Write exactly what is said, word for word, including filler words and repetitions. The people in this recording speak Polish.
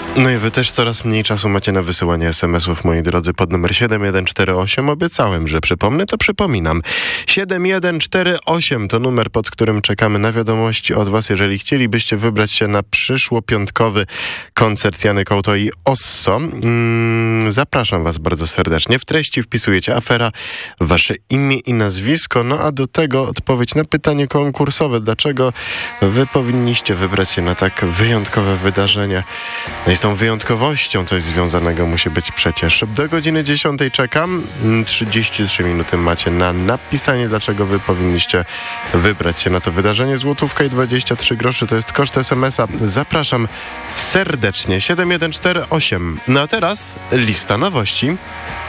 No i wy też coraz mniej czasu macie na wysyłanie es em esów, moi drodzy, pod numer siedem jeden cztery osiem. Obiecałem, że przypomnę, to przypominam. siedem jeden cztery osiem to numer, pod którym czekamy na wiadomości od was, jeżeli chcielibyście wybrać się na przyszłopiątkowy koncert Jany Kołto i Osso. Mm, zapraszam was bardzo serdecznie. W treści wpisujecie afera, wasze imię i nazwisko, no a do tego odpowiedź na pytanie konkursowe. Dlaczego wy powinniście wybrać się na tak wyjątkowe wydarzenie? No i z tą wyjątkowością coś związanego musi być przecież. Do godziny dziesiątej czekam. trzydzieści trzy minuty macie na napisanie, dlaczego wy powinniście wybrać się na to wydarzenie. Złotówka i dwadzieścia trzy groszy to jest koszt es emesa. Zapraszam serdecznie. siedem jeden cztery osiem. No a teraz lista nowości.